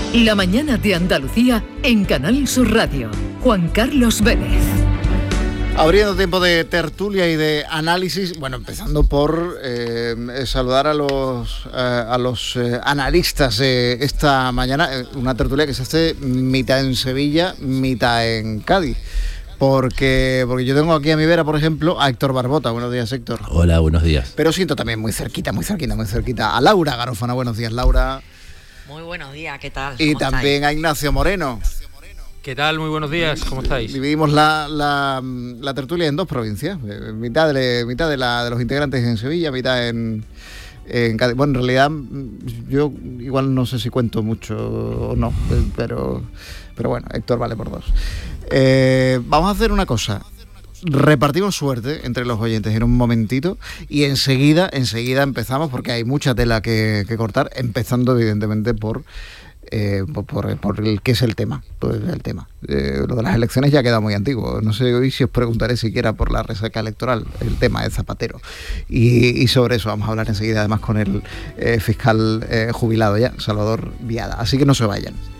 La mañana de Andalucía en Canal Sur Radio. Juan Carlos Vélez. Abriendo tiempo de tertulia y de análisis, bueno, empezando por saludar a los analistas esta mañana, una tertulia que se hace mitad en Sevilla, mitad en Cádiz. Porque yo tengo aquí a mi vera, por ejemplo, a Héctor Barbota. Buenos días, Héctor. Hola, buenos días. Pero siento también muy cerquita a Laura Garófana. Buenos días, Laura. Muy buenos días, ¿qué tal? Y también a Ignacio Moreno. ¿Qué tal? Muy buenos días, ¿cómo estáis? Dividimos la tertulia en dos provincias, mitad de los integrantes en Sevilla, mitad en Cádiz. Bueno, en realidad yo igual no sé si cuento mucho o no, pero bueno, Héctor vale por dos. Vamos a hacer una cosa. Repartimos suerte entre los oyentes en un momentito y enseguida empezamos, porque hay mucha tela que cortar, empezando evidentemente por el que es el tema. Pues el tema. Lo de las elecciones ya queda muy antiguo. No sé hoy si os preguntaré siquiera por la resaca electoral, el tema de Zapatero. Y sobre eso vamos a hablar enseguida, además con el fiscal jubilado ya, Salvador Viada. Así que no se vayan.